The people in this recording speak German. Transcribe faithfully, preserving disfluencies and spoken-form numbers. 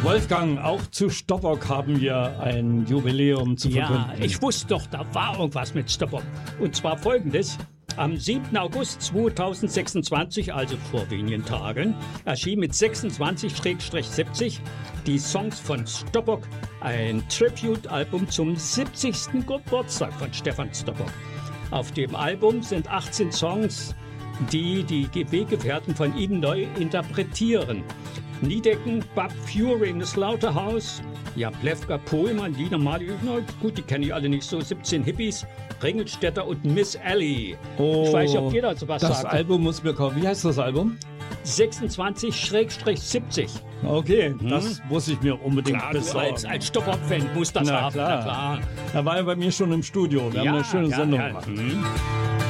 Wolfgang, auch zu Stoppock haben wir ein Jubiläum zu verkünden. Ja, ich wusste doch, da war irgendwas mit Stoppock. Und zwar folgendes. Am siebten August zweitausendsechsundzwanzig, also vor wenigen Tagen, erschien mit sechsundzwanzig siebzig die Songs von Stoppock, ein Tribute-Album zum siebzigsten Geburtstag von Stefan Stoppock. Auf dem Album sind achtzehn Songs, die die Weggefährten von ihm neu interpretieren. Niedecken, Bob Fury in the Slaughterhouse, ja, Plewka, Pohlmann, die normale, na gut, die kenne ich alle nicht so, siebzehn Hippies, Ringelstetter und Miss Ellie. Oh, ich weiß nicht, ob jeder dazu was das sagt. Das Album muss mir kommen. Wie heißt das Album? sechsundzwanzig siebzig. Okay, hm? das muss ich mir unbedingt klar, besorgen. Du als, als Stoppock-Fan musst das na, haben. klar. Na klar. Da war er bei mir schon im Studio. Wir ja, haben eine schöne ja, Sendung ja. gemacht. Hm.